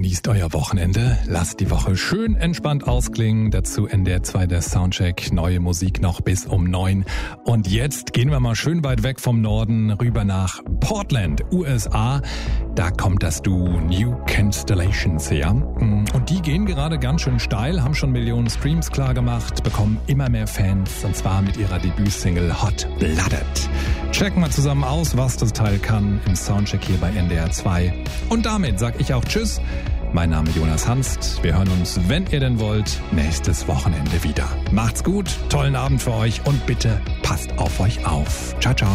Genießt euer Wochenende, lasst die Woche schön entspannt ausklingen. Dazu NDR 2 der Soundcheck, neue Musik noch bis um 9. Und jetzt gehen wir mal schön weit weg vom Norden rüber nach Portland, USA. Da kommt das Duo New Constellations her. Und die gehen gerade ganz schön steil, haben schon Millionen Streams klar gemacht, bekommen immer mehr Fans, und zwar mit ihrer Debütsingle Hot Blooded. Checken wir zusammen aus, was das Teil kann, im Soundcheck hier bei NDR 2. Und damit sag ich auch Tschüss. Mein Name ist Jonas Hanst. Wir hören uns, wenn ihr denn wollt, nächstes Wochenende wieder. Macht's gut, tollen Abend für euch und bitte passt auf euch auf. Ciao, ciao.